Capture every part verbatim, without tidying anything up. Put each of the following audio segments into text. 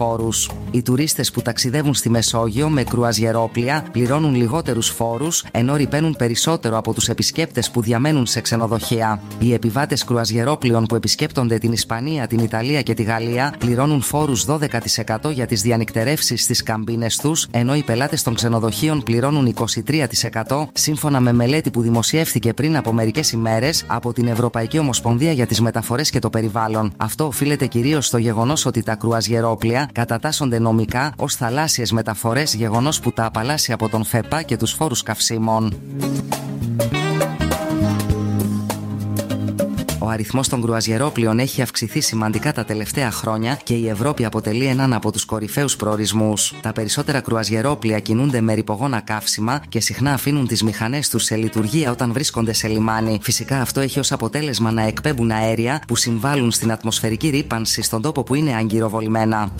φόρους. Οι τουρίστες που ταξιδεύουν στη Μεσόγειο με κρουαζιερόπλια πληρώνουν λιγότερους φόρους, ενώ ρυπαίνουν περισσότερο από τους επισκέπτες που διαμένουν σε ξενοδοχεία. Οι επιβάτες κρουαζιερόπλιων που επισκέπτονται την Ισπανία, την Ιταλία και τη Γαλλία πληρώνουν φόρους δώδεκα τοις εκατό για τις διανυκτερεύσεις στις καμπίνες τους, ενώ οι πελάτες των ξενοδοχείων πληρώνουν είκοσι τρία τοις εκατό, σύμφωνα με μελέτη που δημοσιεύθηκε πριν από μερικές ημέρες από την Ευρωπαϊκή Ομοσπονδία για τις Μεταφορές και το Περιβάλλον. Αυτό οφείλεται κυρίως στο γεγονός ότι τα κρουαζιερόπλια κατατάσσονται νομικά ως θαλάσσιες μεταφορές, γεγονός που τα απαλλάσσει από τον ΦΕΠΑ και τους φόρους καυσίμων. Ο αριθμός των κρουαζιερόπλιων έχει αυξηθεί σημαντικά τα τελευταία χρόνια και η Ευρώπη αποτελεί έναν από τους κορυφαίους προορισμούς. Τα περισσότερα κρουαζιερόπλια κινούνται με ρυπογόνα καύσιμα και συχνά αφήνουν τις μηχανές τους σε λειτουργία όταν βρίσκονται σε λιμάνι. Φυσικά αυτό έχει ως αποτέλεσμα να εκπέμπουν αέρια που συμβάλλουν στην ατμοσφαιρική ρύπανση στον τόπο που είναι αγκυροβολημένα.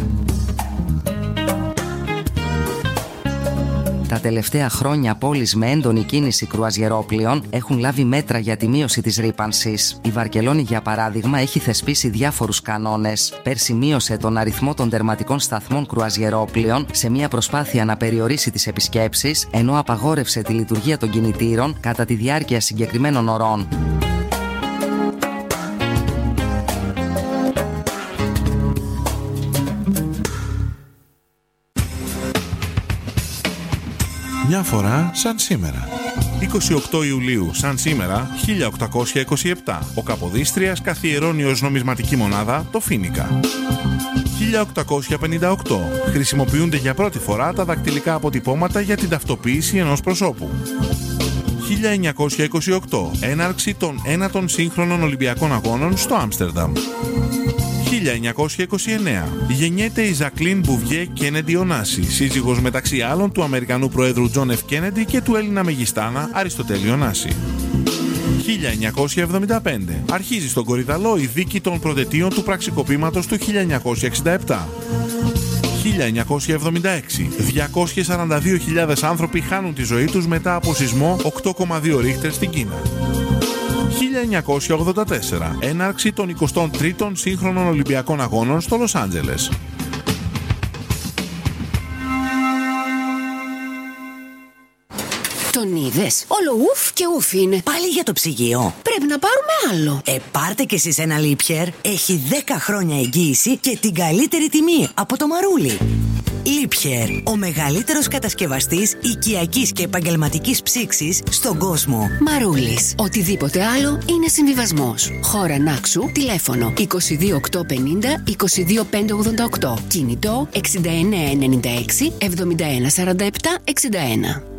Τα τελευταία χρόνια πόλεις με έντονη κίνηση κρουαζιερόπλιων έχουν λάβει μέτρα για τη μείωση της ρύπανσης. Η Βαρκελόνη, για παράδειγμα, έχει θεσπίσει διάφορους κανόνες. Πέρσι μείωσε τον αριθμό των τερματικών σταθμών κρουαζιερόπλιων σε μια προσπάθεια να περιορίσει τις επισκέψεις, ενώ απαγόρευσε τη λειτουργία των κινητήρων κατά τη διάρκεια συγκεκριμένων ωρών. Μια φορά σαν σήμερα. είκοσι οκτώ Ιουλίου, σαν σήμερα, χίλια οκτακόσια είκοσι επτά, ο Καποδίστριας καθιερώνει ως νομισματική μονάδα το φοίνικα. χίλια οκτακόσια πενήντα οκτώ, χρησιμοποιούνται για πρώτη φορά τα δακτυλικά αποτυπώματα για την ταυτοποίηση ενός προσώπου. χίλια εννιακόσια είκοσι οκτώ, έναρξη των ένατων σύγχρονων Ολυμπιακών Αγώνων στο Άμστερνταμ. χίλια εννιακόσια είκοσι εννέα. Γεννιέται η Ζακλίν Μπουβιέ Κένεντι Ονάση, σύζυγος μεταξύ άλλων του Αμερικανού Προέδρου Τζον Εφ Κένεντι και του Έλληνα μεγιστάνα Αριστοτέλη Ονάση. χίλια εννιακόσια εβδομήντα πέντε. Αρχίζει στον Κορυδαλό η δίκη των προδετείων του πραξικοπήματος του χίλια εννιακόσια εξήντα επτά. χίλια εννιακόσια εβδομήντα έξι. διακόσιες σαράντα δύο χιλιάδες άνθρωποι χάνουν τη ζωή τους μετά από σεισμό οκτώ κόμμα δύο Ρίχτερ στην Κίνα. χίλια εννιακόσια ογδόντα τέσσερα. Έναρξη των εικοστών τρίτων σύγχρονων Ολυμπιακών Αγώνων στο Λος Άντζελες. Τον είδες? Όλο ουφ και ουφ είναι. Πάλι για το ψυγείο. Πρέπει να πάρουμε άλλο. Ε, πάρτε κι εσείς ένα Liebherr. Έχει δέκα χρόνια εγγύηση και την καλύτερη τιμή από το Μαρούλι. Liebherr, ο μεγαλύτερος κατασκευαστής οικιακής και επαγγελματικής ψήξης στον κόσμο. Μαρούλης. Οτιδήποτε άλλο είναι συμβιβασμός. Χώρα Νάξου, τηλέφωνο είκοσι δύο οκτακόσια πενήντα είκοσι δύο πεντακόσια ογδόντα οκτώ. Κινητό εξήντα εννέα ενενήντα έξι εβδομήντα ένα σαράντα επτά εξήντα ένα.